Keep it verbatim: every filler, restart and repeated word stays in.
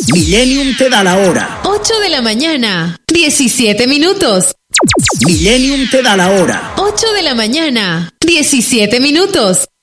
Millennium te da la hora. ocho de la mañana, diecisiete minutos. Millennium te da la hora. ocho de la mañana, diecisiete minutos.